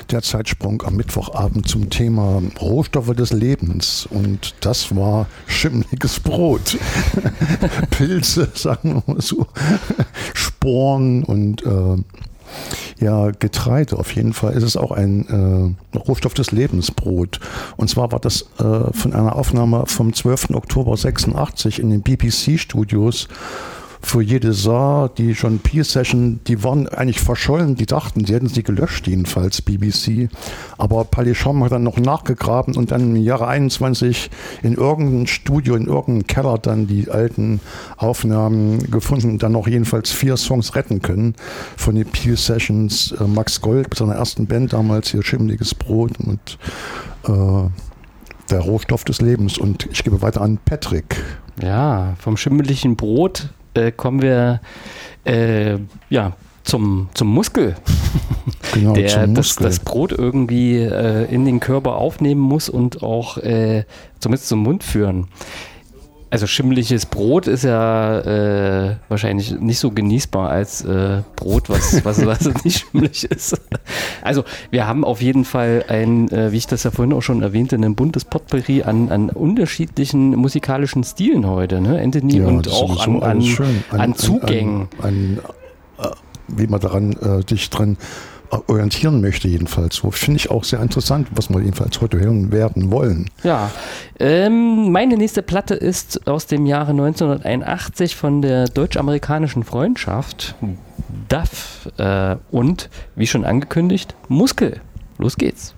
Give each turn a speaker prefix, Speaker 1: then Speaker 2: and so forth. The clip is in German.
Speaker 1: der Zeitsprung am Mittwochabend zum Thema Rohstoffe des Lebens. Und das war schimmliges Brot. Pilze, sagen wir mal so, Sporen und Getreide. Auf jeden Fall ist es auch ein Rohstoff des Lebens, Brot. Und zwar war das von einer Aufnahme vom 12. Oktober 86 in den BBC-Studios. Für jede Saar, die schon P-Session, die waren eigentlich verschollen, die dachten, sie hätten sie gelöscht, jedenfalls BBC. Aber Pallischam hat dann noch nachgegraben und dann im Jahre 21 in irgendeinem Studio, in irgendeinem Keller dann die alten Aufnahmen gefunden und dann noch jedenfalls 4 Songs retten können von den P-Sessions. Max Gold mit seiner ersten Band damals, hier Schimmliges Brot und der Rohstoff des Lebens. Und ich gebe weiter an Patrick.
Speaker 2: Ja, vom schimmeligen Brot kommen wir zum Muskel,
Speaker 1: Genau,
Speaker 2: der das Brot irgendwie in den Körper aufnehmen muss und auch zumindest zum Mund führen. Also schimmliges Brot ist ja wahrscheinlich nicht so genießbar als Brot, was nicht schimmelig ist. Also wir haben auf jeden Fall wie ich das ja vorhin auch schon erwähnte, ein buntes Potpourri an unterschiedlichen musikalischen Stilen heute, ne, Anthony, und auch an Zugängen.
Speaker 1: Wie man dich dran orientieren möchte jedenfalls. So finde ich auch sehr interessant, was wir jedenfalls heute hören werden wollen.
Speaker 2: Ja, meine nächste Platte ist aus dem Jahre 1981 von der deutsch-amerikanischen Freundschaft, Duff, und wie schon angekündigt, Muskel. Los geht's.